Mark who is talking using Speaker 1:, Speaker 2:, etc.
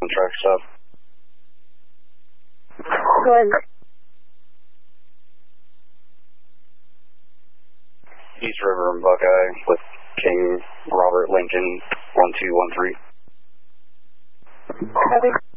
Speaker 1: track stop.
Speaker 2: Go ahead.
Speaker 1: East River and Buckeye with King Robert Lincoln 1213.
Speaker 2: Copy.